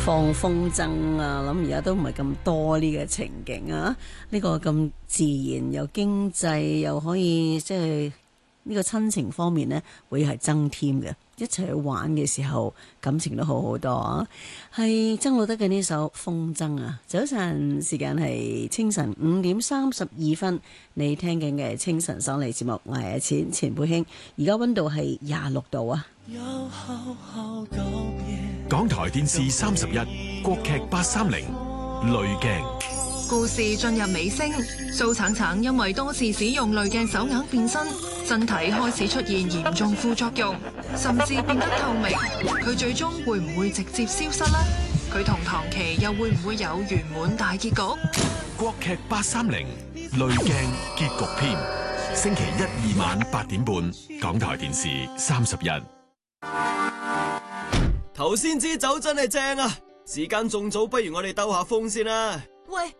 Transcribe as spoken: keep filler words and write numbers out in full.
放風箏啊，諗而家都唔係咁多呢個情景啊，呢個咁自然又經濟又可以即係呢個親情方面呢，會係增添嘅。一齊去玩嘅時候，感情都好好多啊！係曾路德嘅呢首《風箏》啊，早晨時間係清晨五點三十二分，你聽緊嘅清晨爽利節目，我係阿錢錢佩卿，而家溫度係廿六度啊！ 港台電視三十一，國劇八三零，濾鏡。 故事進入尾聲，蘇橙橙因為多次使用濾鏡手鐲變身，身體開始出現嚴重副作用，甚至變得透明。佢最終會唔會直接消失呢？佢同唐琪又會唔會有圓滿大結局？ 國劇八三零，濾鏡結局篇，星期一、二晚八點半，港台電視三十一。 頭先支酒真係正啊！時間仲早，不如我哋兜下風先啦。 喂。